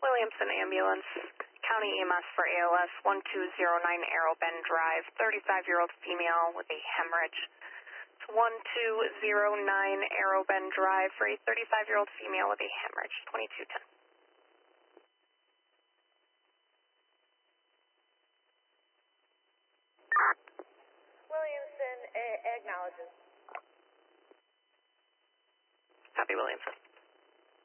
Williamson Ambulance, County EMS for ALS 1209 Arrow Bend Drive, 35-year-old female with a hemorrhage. 1209 Arrow Bend Drive for a 35-year-old female with a hemorrhage, 2210. Williamson acknowledges. Copy, Williamson.